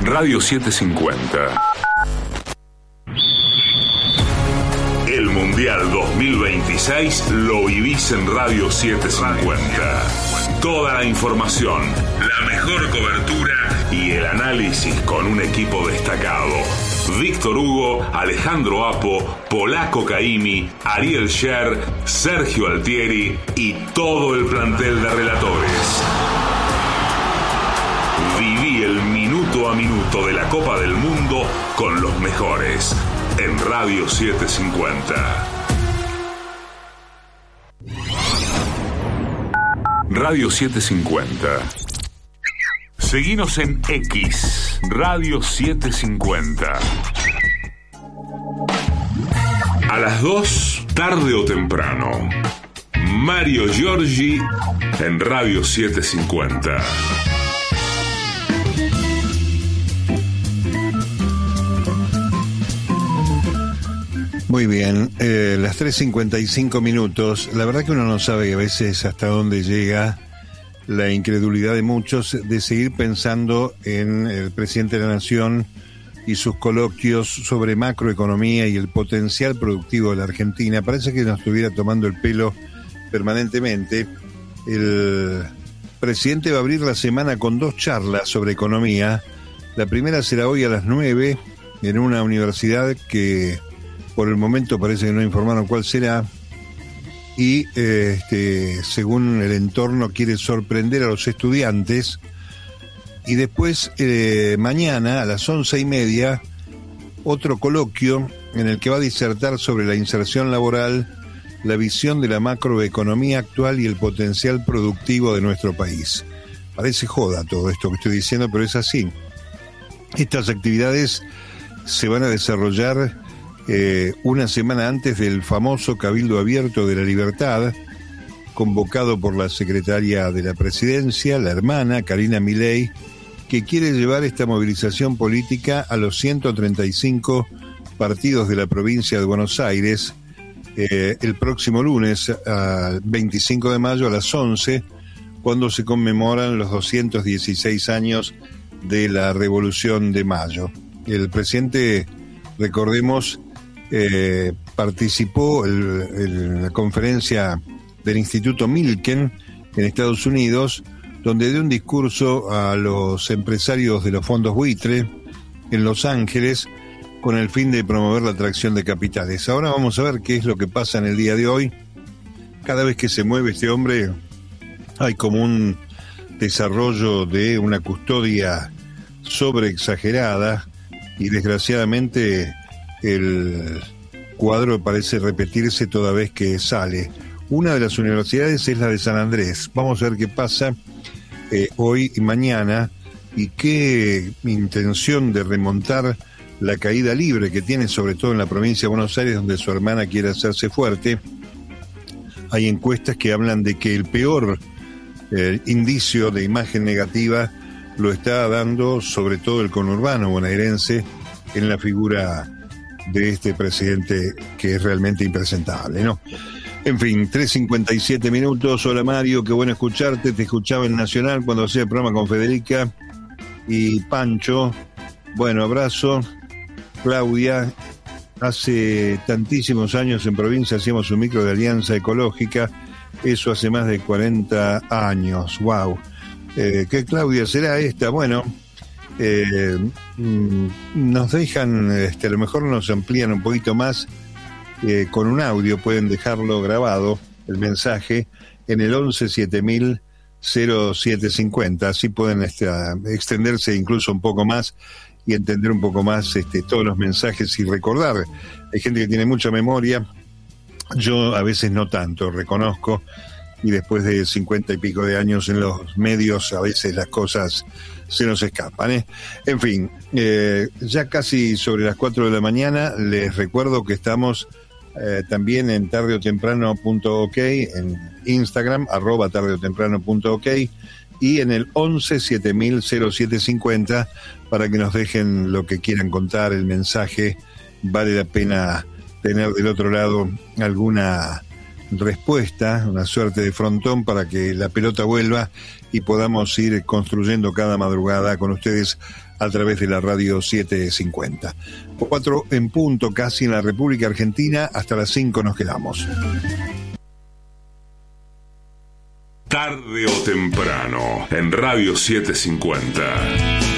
Radio 750. El Mundial 2026 lo vivís en Radio 750. Toda la información, la mejor cobertura y el análisis con un equipo destacado. Víctor Hugo, Alejandro Apo, Polaco Caimi, Ariel Scher, Sergio Altieri y todo el plantel de relatores. Viví el minuto a minuto de la Copa del Mundo con los mejores en Radio 750. Radio 750. Seguinos en X, Radio 750. A las 2, tarde o temprano. Mario Giorgi en Radio 750. Muy bien, las 3:55 minutos. La verdad que uno no sabe a veces hasta dónde llega la incredulidad de muchos de seguir pensando en el presidente de la Nación y sus coloquios sobre macroeconomía y el potencial productivo de la Argentina. Parece que nos estuviera tomando el pelo permanentemente. El presidente va a abrir la semana con 2 charlas sobre economía. La primera será hoy a las 9 en una universidad que por el momento parece que no informaron cuál será. Y según el entorno quiere sorprender a los estudiantes. Y después mañana a las 11:30 otro coloquio en el que va a disertar sobre la inserción laboral, la visión de la macroeconomía actual y el potencial productivo de nuestro país. Parece joda todo esto que estoy diciendo, pero es así. Estas actividades se van a desarrollar una semana antes del famoso Cabildo Abierto de la Libertad, convocado por la secretaria de la Presidencia, la hermana Karina Milei, que quiere llevar esta movilización política a los 135 partidos de la provincia de Buenos Aires el próximo lunes, 25 de mayo a las 11, cuando se conmemoran los 216 años de la Revolución de Mayo. El presidente, recordemos, participó en la conferencia del Instituto Milken en Estados Unidos, donde dio un discurso a los empresarios de los fondos buitre en Los Ángeles con el fin de promover la atracción de capitales. Ahora vamos a ver qué es lo que pasa en el día de hoy. Cada vez que se mueve este hombre hay como un desarrollo de una custodia sobreexagerada y desgraciadamente el cuadro parece repetirse toda vez que sale. Una de las universidades es la de San Andrés. Vamos a ver qué pasa hoy y mañana y qué intención de remontar la caída libre que tiene, sobre todo en la provincia de Buenos Aires, donde su hermana quiere hacerse fuerte. Hay encuestas que hablan de que el peor indicio de imagen negativa lo está dando sobre todo el conurbano bonaerense en la figura de este presidente que es realmente impresentable, ¿no? En fin, 3:57 minutos. Hola Mario, qué bueno escucharte. Te escuchaba en Nacional cuando hacía el programa con Federica y Pancho. Bueno, abrazo. Claudia, hace tantísimos años en provincia hacíamos un micro de Alianza Ecológica. Eso hace más de 40 años. Wow. ¿Qué Claudia será esta? Bueno, nos dejan, a lo mejor nos amplían un poquito más con un audio, pueden dejarlo grabado, el mensaje, en el 11-7000-0750, así pueden extenderse incluso un poco más y entender un poco más todos los mensajes y recordar. Hay gente que tiene mucha memoria, yo a veces no tanto, reconozco, y después de 50 y pico de años en los medios, a veces las cosas se nos escapan, En fin, ya casi sobre las 4 de la mañana, les recuerdo que estamos también en tardeotemprano.ok, en Instagram, @tardeotemprano.ok, y en el 11-7000-0750, para que nos dejen lo que quieran contar, el mensaje. Vale la pena tener del otro lado alguna respuesta, una suerte de frontón para que la pelota vuelva y podamos ir construyendo cada madrugada con ustedes a través de la radio 750. 4 en punto casi en la República Argentina, hasta las 5 nos quedamos. Tarde o temprano, en Radio 750.